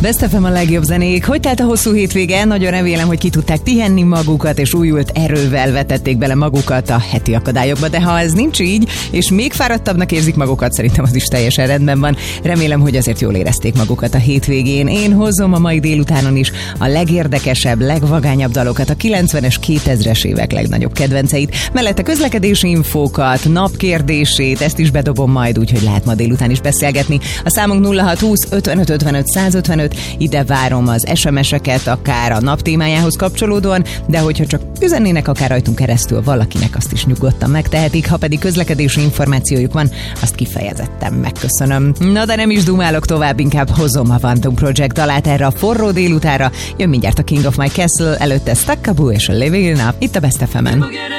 Best FM a legjobb zenék. Hogy telt a hosszú hétvége? Nagyon remélem, hogy ki tudták pihenni magukat, és újult erővel vetették bele magukat a heti akadályokba. De ha ez nincs így, és még fáradtabbnak érzik magukat, szerintem az is teljesen rendben van. Remélem, hogy azért jól érezték magukat a hétvégén. Én hozom a mai délutánon is a legérdekesebb, legvagányabb dalokat, a 90-es, 2000-es évek legnagyobb kedvenceit, mellette közlekedési infókat, napkérdését, ezt is bedobom majd, úgyhogy lehet ma délután is beszélgetni. A számunk 0620 55 55 155, ide várom az SMS-eket, akár a nap témájához kapcsolódóan, de hogyha csak üzennének akár rajtunk keresztül valakinek, azt is nyugodtan megtehetik, ha pedig közlekedési információjuk van, azt kifejezetten megköszönöm. Na de nem is dumálok tovább, inkább hozom a Phantom Project dalát erre a forró délutára. Jön mindjárt a King of My Castle, előtte Stakkabu és a Living It Up, itt a Best FM-en.